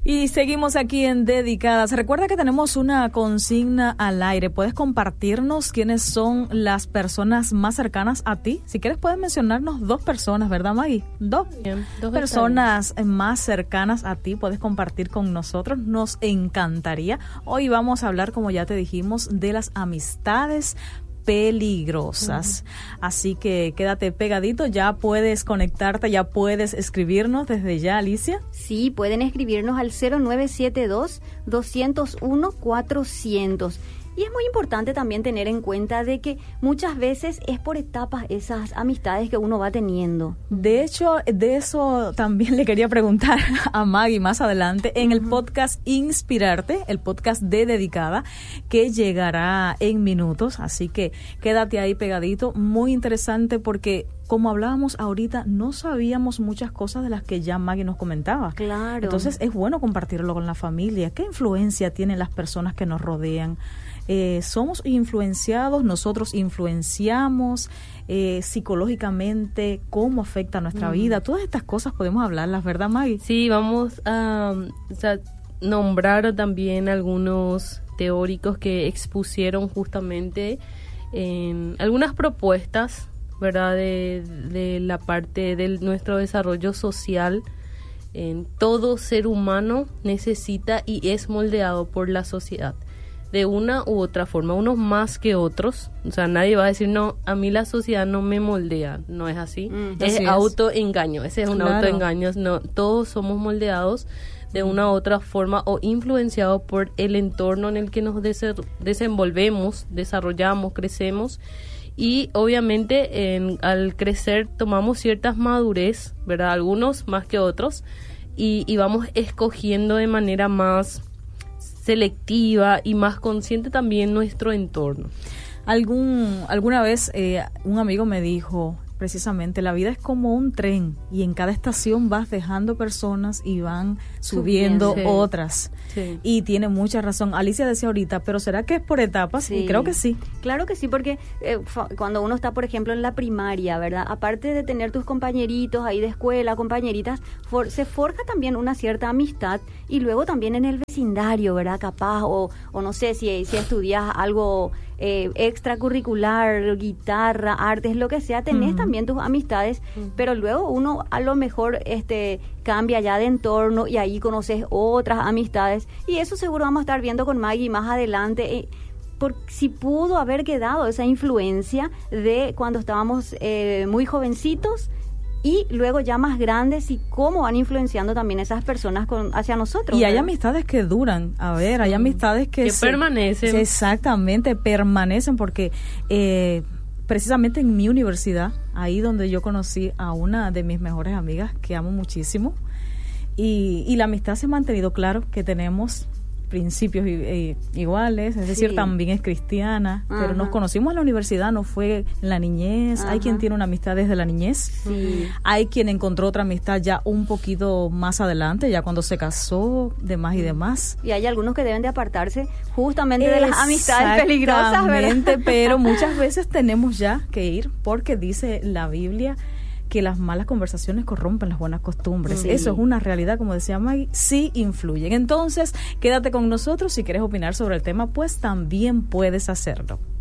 Y seguimos aquí en Dedicadas. Recuerda que tenemos una consigna al aire. ¿Puedes compartirnos quiénes son las personas más cercanas a ti? Si quieres puedes mencionarnos 2 personas, ¿verdad, Maggie? Dos personas más cercanas a ti. Puedes compartir con nosotros. Nos encantaría. Hoy vamos a hablar, como ya te dijimos, de las amistades peligrosas. Así que quédate pegadito, ya puedes conectarte, ya puedes escribirnos desde ya, Alicia. Sí, pueden escribirnos al 0972-201-400. Y es muy importante también tener en cuenta de que muchas veces es por etapas esas amistades que uno va teniendo. De hecho, de eso también le quería preguntar a Maggie más adelante en el podcast Inspirarte, el podcast de Dedicada, que llegará en minutos. Así que quédate ahí pegadito, muy interesante porque como hablábamos ahorita, no sabíamos muchas cosas de las que ya Maggie nos comentaba. Claro. Entonces es bueno compartirlo con la familia. ¿Qué influencia tienen las personas que nos rodean? Somos influenciados, nosotros influenciamos psicológicamente, cómo afecta nuestra vida. Todas estas cosas podemos hablarlas, ¿verdad, Maggie? Sí, vamos a nombrar también algunos teóricos que expusieron justamente algunas propuestas, ¿verdad? De la parte de nuestro desarrollo social. Todo ser humano necesita y es moldeado por la sociedad de una u otra forma, unos más que otros. O sea, nadie va a decir, no, a mí la sociedad no me moldea. No es así. Es autoengaño. Ese es un autoengaño. No, todos somos moldeados de una u otra forma o influenciados por el entorno en el que nos desenvolvemos, desarrollamos, crecemos. Y obviamente al crecer tomamos ciertas madurez, ¿verdad? Algunos más que otros, y vamos escogiendo de manera más selectiva y más consciente también nuestro entorno. Alguna vez un amigo me dijo, precisamente, la vida es como un tren y en cada estación vas dejando personas y van subiendo otras. Sí. Y tiene mucha razón. Alicia decía ahorita, pero ¿será que es por etapas? Sí. Y creo que sí. Claro que sí, porque cuando uno está, por ejemplo, en la primaria, ¿verdad? Aparte de tener tus compañeritos ahí de escuela, compañeritas, se forja también una cierta amistad y luego también en el vecindario, ¿verdad? Capaz, o no sé, si estudias algo extracurricular, guitarra, artes, lo que sea, tenés también tus amistades, pero luego uno a lo mejor cambia ya de entorno y ahí conoces otras amistades y eso seguro vamos a estar viendo con Maggie más adelante, por si pudo haber quedado esa influencia de cuando estábamos muy jovencitos y luego ya más grandes y cómo van influenciando también esas personas hacia nosotros. Y hay amistades que duran, hay amistades que permanecen. Exactamente, permanecen porque precisamente en mi universidad, ahí donde yo conocí a una de mis mejores amigas que amo muchísimo y la amistad se ha mantenido, claro que tenemos principios iguales, es decir, también es cristiana, pero nos conocimos en la universidad, no fue en la niñez. Hay quien tiene una amistad desde la niñez, hay quien encontró otra amistad ya un poquito más adelante, ya cuando se casó, demás y demás. Y hay algunos que deben de apartarse justamente de las amistades peligrosas, ¿verdad? Pero muchas veces tenemos ya que ir, porque dice la Biblia que las malas conversaciones corrompen las buenas costumbres. Sí. Eso es una realidad, como decía Maggie, sí influyen. Entonces, quédate con nosotros. Si quieres opinar sobre el tema, pues también puedes hacerlo.